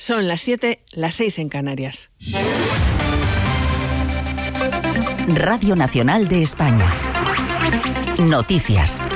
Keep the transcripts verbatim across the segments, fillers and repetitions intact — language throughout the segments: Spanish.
Son las siete, las seis en Canarias. Radio Nacional de España. Noticias.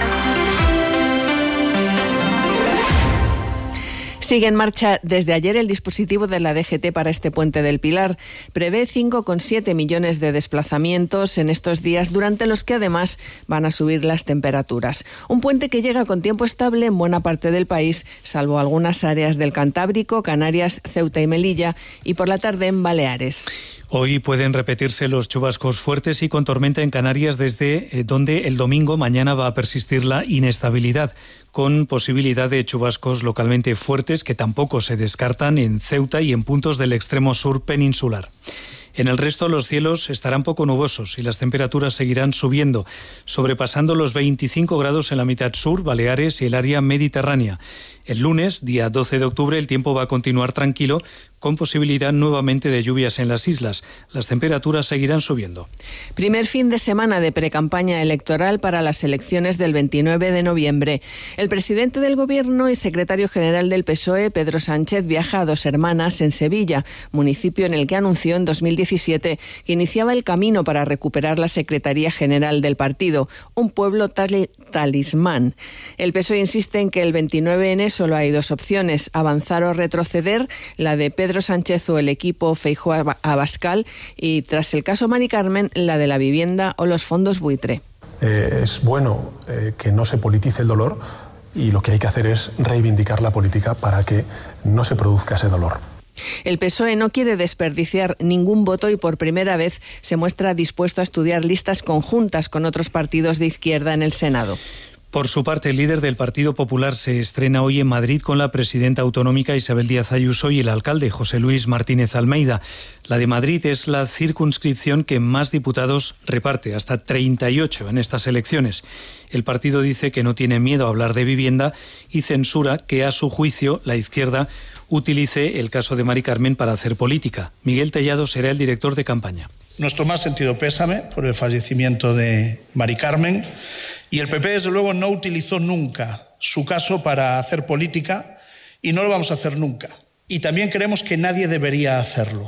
Sigue en marcha desde ayer el dispositivo de la D G T para este puente del Pilar. Prevé cinco coma siete millones de desplazamientos en estos días, durante los que además van a subir las temperaturas. Un puente que llega con tiempo estable en buena parte del país, salvo algunas áreas del Cantábrico, Canarias, Ceuta y Melilla, y por la tarde en Baleares. Hoy pueden repetirse los chubascos fuertes y con tormenta en Canarias, desde eh, donde el domingo mañana va a persistir la inestabilidad, con posibilidad de chubascos localmente fuertes que tampoco se descartan en Ceuta y en puntos del extremo sur peninsular. En el resto los cielos estarán poco nubosos y las temperaturas seguirán subiendo, sobrepasando los veinticinco grados en la mitad sur, Baleares y el área mediterránea. El lunes, día doce de octubre, el tiempo va a continuar tranquilo, con posibilidad nuevamente de lluvias en las islas. Las temperaturas seguirán subiendo. Primer fin de semana de precampaña electoral para las elecciones del veintinueve de noviembre. El presidente del Gobierno y secretario general del P S O E, Pedro Sánchez, viaja a Dos Hermanas, en Sevilla, municipio en el que anunció en dos mil diecisiete que iniciaba el camino para recuperar la Secretaría General del partido, un pueblo tal- talismán. El P S O E insiste en que el veintinueve ene solo hay dos opciones: avanzar o retroceder, la de Pedro Sánchez o el equipo Feijóo-Abascal, y tras el caso Mari Carmen, la de la vivienda o los fondos buitre. Eh, es bueno eh, que no se politice el dolor, y lo que hay que hacer es reivindicar la política para que no se produzca ese dolor. El P S O E no quiere desperdiciar ningún voto y por primera vez se muestra dispuesto a estudiar listas conjuntas con otros partidos de izquierda en el Senado. Por su parte, el líder del Partido Popular se estrena hoy en Madrid con la presidenta autonómica Isabel Díaz Ayuso y el alcalde José Luis Martínez Almeida. La de Madrid es la circunscripción que más diputados reparte, hasta treinta y ocho en estas elecciones. El partido dice que no tiene miedo a hablar de vivienda y censura que, a su juicio, la izquierda utilice el caso de Mari Carmen para hacer política. Miguel Tellado será el director de campaña. Nuestro más sentido pésame por el fallecimiento de Mari Carmen. Y el P P, desde luego, no utilizó nunca su caso para hacer política y no lo vamos a hacer nunca. Y también creemos que nadie debería hacerlo.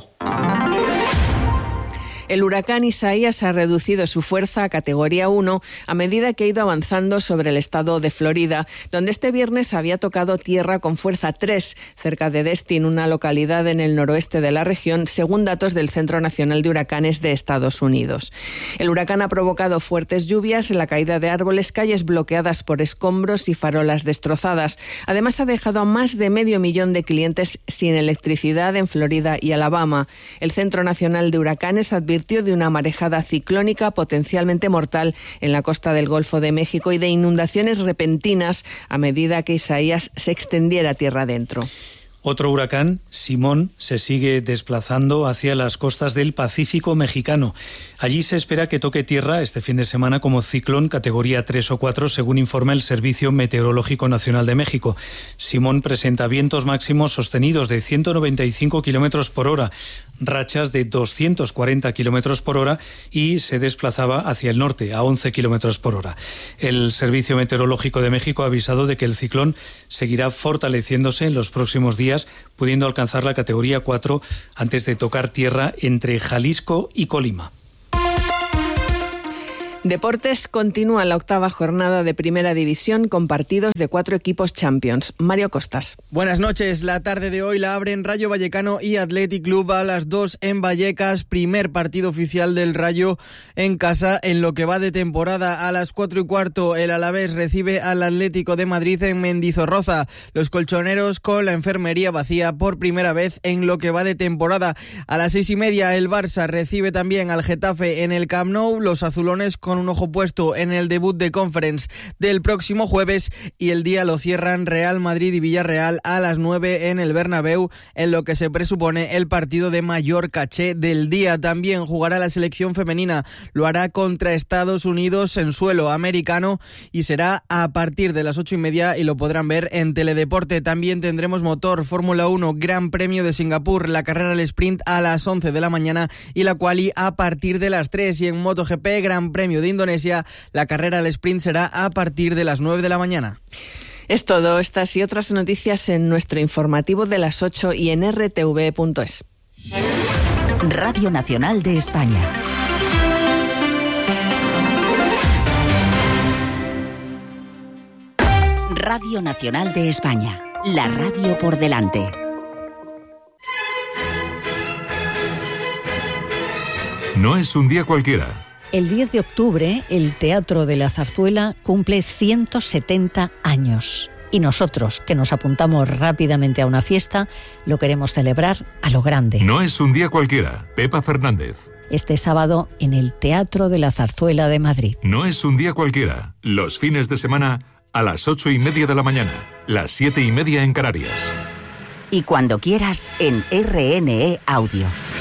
El huracán Isaías ha reducido su fuerza a categoría uno a medida que ha ido avanzando sobre el estado de Florida, donde este viernes había tocado tierra con fuerza tres, cerca de Destin, una localidad en el noroeste de la región, según datos del Centro Nacional de Huracanes de Estados Unidos. El huracán ha provocado fuertes lluvias, la caída de árboles, calles bloqueadas por escombros y farolas destrozadas. Además, ha dejado a más de medio millón de clientes sin electricidad en Florida y Alabama. El Centro Nacional de Huracanes advirtió de una marejada ciclónica potencialmente mortal en la costa del Golfo de México y de inundaciones repentinas a medida que Isaías se extendiera tierra adentro. Otro huracán, Simón, se sigue desplazando hacia las costas del Pacífico mexicano. Allí se espera que toque tierra este fin de semana como ciclón categoría tres o cuatro, según informa el Servicio Meteorológico Nacional de México. Simón presenta vientos máximos sostenidos de ciento noventa y cinco kilómetros por hora, rachas de doscientos cuarenta kilómetros por hora y se desplazaba hacia el norte a once kilómetros por hora. El Servicio Meteorológico de México ha avisado de que el ciclón seguirá fortaleciéndose en los próximos días, pudiendo alcanzar la categoría cuatro antes de tocar tierra entre Jalisco y Colima. Deportes, continúa la octava jornada de Primera División con partidos de cuatro equipos Champions. Mario Costas. Buenas noches. La tarde de hoy la abren Rayo Vallecano y Athletic Club a las dos en Vallecas. Primer partido oficial del Rayo en casa en lo que va de temporada. A las cuatro y cuarto el Alavés recibe al Atlético de Madrid en Mendizorroza. Los colchoneros con la enfermería vacía por primera vez en lo que va de temporada. A las seis y media el Barça recibe también al Getafe en el Camp Nou. Los azulones con un ojo puesto en el debut de Conference del próximo jueves, y el día lo cierran Real Madrid y Villarreal a las nueve en el Bernabéu, en lo que se presupone el partido de mayor caché del día. También jugará la selección femenina, lo hará contra Estados Unidos en suelo americano y será a partir de las ocho y media y lo podrán ver en Teledeporte. También tendremos motor, Fórmula uno, Gran Premio de Singapur, la carrera al sprint a las once de la mañana y la quali a partir de las tres, y en MotoGP, Gran Premio de Indonesia, la carrera al sprint será a partir de las nueve de la mañana. Es todo. Estas y otras noticias en nuestro informativo de las ocho y en r t v punto es. Radio Nacional de España. Radio Nacional de España. La radio por delante. No es un día cualquiera. El diez de octubre, el Teatro de la Zarzuela cumple ciento setenta años. Y nosotros, que nos apuntamos rápidamente a una fiesta, lo queremos celebrar a lo grande. No es un día cualquiera. Pepa Fernández. Este sábado en el Teatro de la Zarzuela de Madrid. No es un día cualquiera. Los fines de semana a las ocho y media de la mañana, las siete y media en Canarias. Y cuando quieras en R N E Audio.